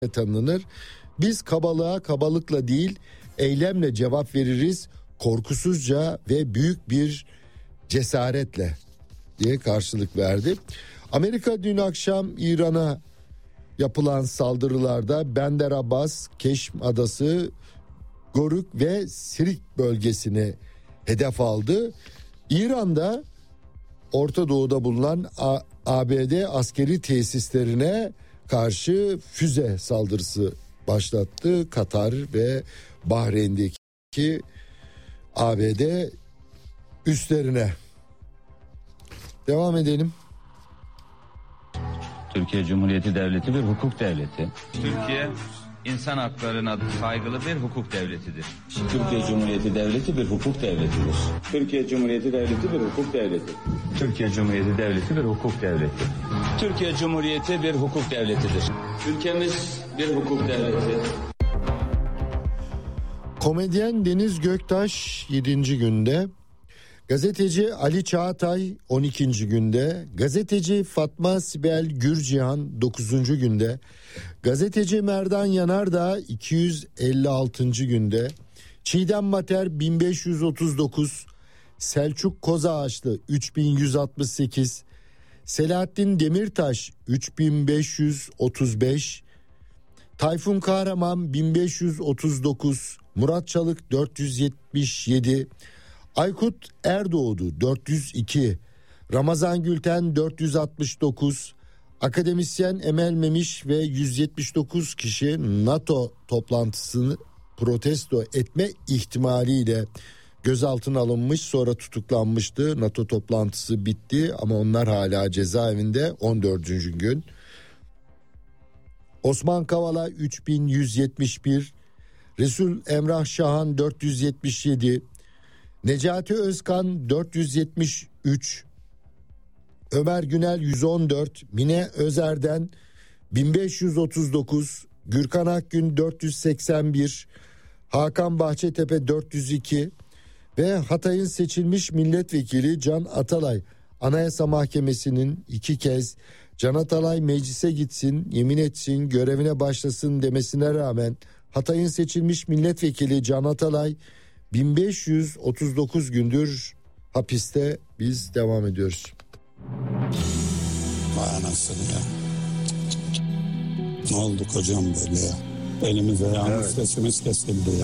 tanınır. Biz kabalığa kabalıkla değil, eylemle cevap veririz, korkusuzca ve büyük bir cesaretle diye karşılık verdi. Amerika dün akşam İran'a yapılan saldırılarda Bender Abbas, Keşm Adası, Goruk ve Sirik bölgesini hedef aldı. İran'da Orta Doğu'da bulunan ABD askeri tesislerine karşı füze saldırısı başlattı. Katar ve Bahreyn'deki ABD üslerine. Devam edelim. Türkiye Cumhuriyeti Devleti bir hukuk devleti. Türkiye insan haklarına saygılı bir hukuk devletidir. Türkiye Cumhuriyeti Devleti bir hukuk devletidir. Türkiye Cumhuriyeti Devleti bir hukuk devleti. Türkiye Cumhuriyeti Devleti bir hukuk devleti. Türkiye Cumhuriyeti bir hukuk devletidir. Ülkemiz bir hukuk devleti. Komedyen Deniz Göktaş 7. günde, gazeteci Ali Çağatay 12. günde, gazeteci Fatma Sibel Gürcihan 9. günde, gazeteci Merdan Yanardağ 256. günde, Çiğdem Mater 1539, Selçuk Kozağaçlı 3168, Selahattin Demirtaş 3535, Tayfun Kahraman 1539, Murat Çalık 477, Aykut Erdoğdu 402, Ramazan Gülten 469, akademisyen Emel Memiş ve 179 kişi NATO toplantısını protesto etme ihtimaliyle gözaltına alınmış, sonra tutuklanmıştı. NATO toplantısı bitti ama onlar hala cezaevinde 14. gün. Osman Kavala 3171, Resul Emrah Şahan 477, Necati Özkan 473, Ömer Günel 114, Mine Özer'den 1539, Gürkan Akgün 481, Hakan Bahçetepe 402 ve Hatay'ın seçilmiş milletvekili Can Atalay Anayasa Mahkemesi'nin 2 kez Can Atalay meclise gitsin, yemin etsin, görevine başlasın demesine rağmen Hatay'ın seçilmiş milletvekili Can Atalay 1539 gündür hapiste. Biz devam ediyoruz. Vay anasını ya. Ne oldu hocam böyle ya? Elimize ayağımız sesimiz kesildi ya.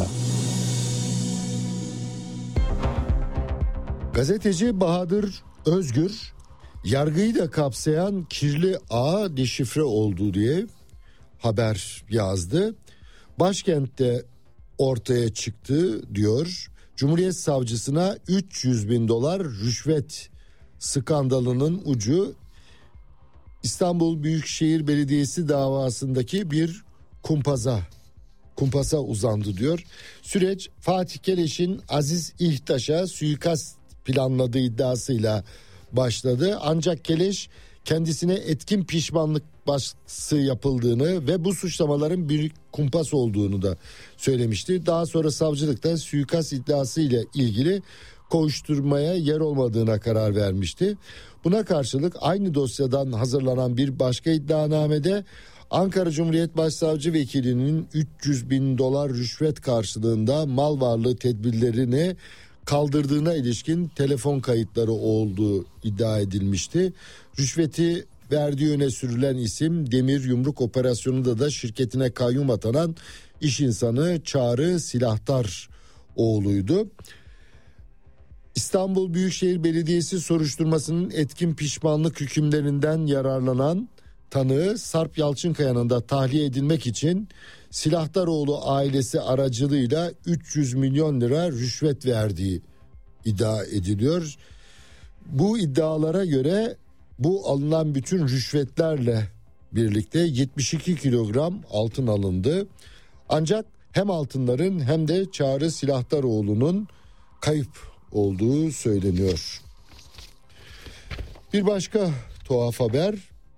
Gazeteci Bahadır Özgür, yargıyı da kapsayan kirli ağ deşifre oldu diye haber yazdı. Başkentte ortaya çıktı diyor. Cumhuriyet Savcısına 300 bin dolar rüşvet skandalının ucu İstanbul Büyükşehir Belediyesi davasındaki bir kumpasa uzandı diyor. Süreç Fatih Keleş'in Aziz İhtaş'a suikast planladığı iddiasıyla başladı. Ancak Keleş kendisine etkin pişmanlık baskısı yapıldığını ve bu suçlamaların bir kumpas olduğunu da söylemişti. Daha sonra savcılıkta suikast iddiası ile ilgili kovuşturmaya yer olmadığına karar vermişti. Buna karşılık aynı dosyadan hazırlanan bir başka iddianamede Ankara Cumhuriyet Başsavcı Vekili'nin 300 bin dolar rüşvet karşılığında mal varlığı tedbirlerini kaldırdığına ilişkin telefon kayıtları olduğu iddia edilmişti. Rüşveti verdiği öne sürülen isim Demir Yumruk Operasyonu'nda da şirketine kayyum atanan iş insanı Çağrı Silahtar oğluydu. İstanbul Büyükşehir Belediyesi soruşturmasının etkin pişmanlık hükümlerinden yararlanan tanığı Sarp Yalçınkaya'nın da tahliye edilmek için Silahtaroğlu ailesi aracılığıyla 300 milyon lira rüşvet verdiği iddia ediliyor. Bu iddialara göre bu alınan bütün rüşvetlerle birlikte 72 kilogram altın alındı. Ancak hem altınların hem de Çağrı Silahtaroğlu'nun kayıp olduğu söyleniyor. Bir başka tuhaf haber.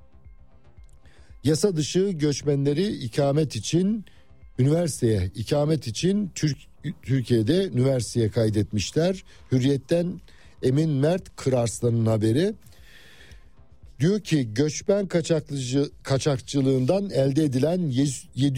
Yasa dışı göçmenleri ikamet için Türkiye'de üniversiteye kaydetmişler. Hürriyet'ten Emin Mert Kırarslan'ın haberi. Diyor ki göçmen kaçakçılığından elde edilen